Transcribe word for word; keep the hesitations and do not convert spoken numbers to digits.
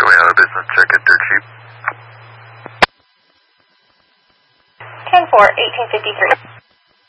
Gateway out of business, check it, dirt cheap. ten four, eighteen fifty-three.